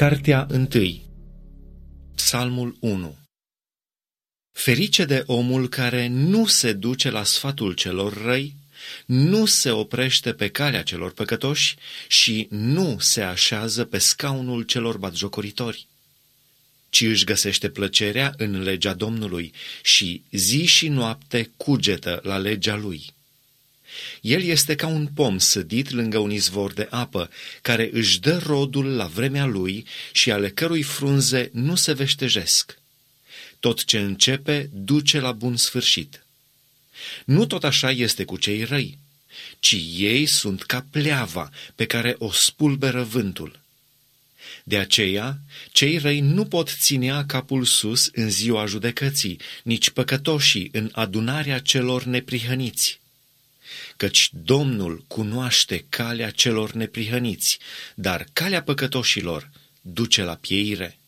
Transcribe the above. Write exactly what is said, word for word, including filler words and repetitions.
Cartea întâi. Psalmul unu. Ferice de omul care nu se duce la sfatul celor răi, nu se oprește pe calea celor păcătoși și nu se așează pe scaunul celor batjocoritori, ci își găsește plăcerea în legea Domnului și zi și noapte cugetă la legea lui. El este ca un pom sădit lângă un izvor de apă, care își dă rodul la vremea lui și ale cărui frunze nu se veștejesc. Tot ce începe duce la bun sfârșit. Nu tot așa este cu cei răi, ci ei sunt ca pleava pe care o spulberă vântul. De aceea, cei răi nu pot ținea capul sus în ziua judecății, nici păcătoșii în adunarea celor neprihăniți. Căci Domnul cunoaște calea celor neprihăniți, dar calea păcătoșilor duce la pieire.